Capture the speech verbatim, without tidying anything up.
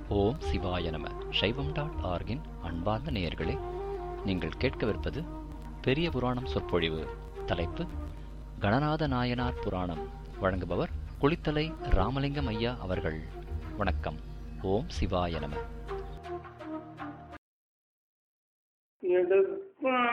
ஓம் சிவாய நம. சைவம் டாட் ஆர்கின் அன்பார்ந்த நேயர்களே, நீங்கள் கேட்கவிருப்பது பெரிய புராணம் சொற்பொழிவு. தலைப்பு கணநாத நாயனார் புராணம். வழங்குபவர் குளித்தலை ராமலிங்கம் ஐயா அவர்கள். வணக்கம். ஓம் சிவாய நம.